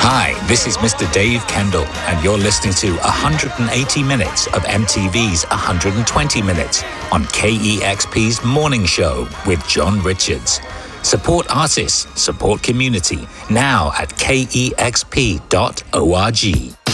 Hi, this is Mr. Dave Kendall, and you're listening to 180 minutes of MTV's 120 Minutes on KEXP's Morning Show with John Richards. Support artists, support community, now at kexp.org.